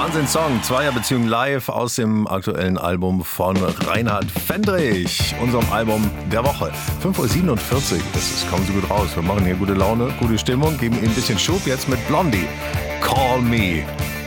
Wahnsinnssong, Zweierbeziehung live aus dem aktuellen Album von Reinhard Fendrich, unserem Album der Woche. 5.47 Uhr, kommen Sie gut raus. Wir machen hier gute Laune, gute Stimmung, geben Ihnen ein bisschen Schub jetzt mit Blondie. Call Me.